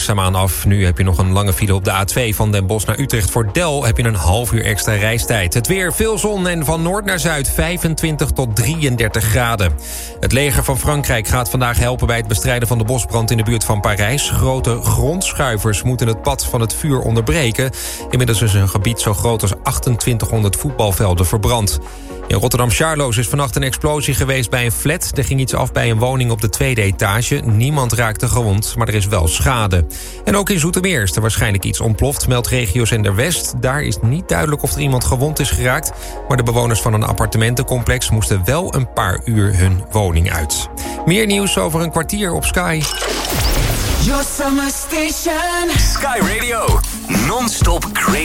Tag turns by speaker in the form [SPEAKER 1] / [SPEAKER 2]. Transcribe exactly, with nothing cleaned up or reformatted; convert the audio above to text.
[SPEAKER 1] Samaan af. Nu heb je nog een lange file op de A twee van Den Bosch naar Utrecht. Voor Del heb je een half uur extra reistijd. Het weer, veel zon en van noord naar zuid vijfentwintig tot drieëndertig graden. Het leger van Frankrijk gaat vandaag helpen bij het bestrijden van de bosbrand in de buurt van Parijs. Grote grondschuivers moeten het pad van het vuur onderbreken. Inmiddels is een gebied zo groot als achtentwintighonderd voetbalvelden verbrand. In Rotterdam-Charloes is vannacht een explosie geweest bij een flat. Er ging iets af bij een woning op de tweede etage. Niemand raakte gewond, maar er is wel schade. En ook in Zoetermeer is er waarschijnlijk iets ontploft, meldt Regiozender West. Daar is niet duidelijk of er iemand gewond is geraakt, maar de bewoners van een appartementencomplex moesten wel een paar uur hun woning uit. Meer nieuws over een kwartier op Sky.
[SPEAKER 2] Your summer station.
[SPEAKER 3] Sky Radio. Non-stop great